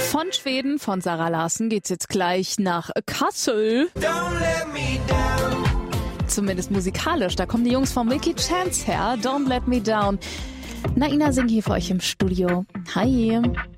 Von Schweden, von Sarah Larsson, geht's jetzt gleich nach Kassel. Zumindest musikalisch, da kommen die Jungs von Milky Chance her. Don't Let Me Down. Naina singt hier für euch im Studio. Hi.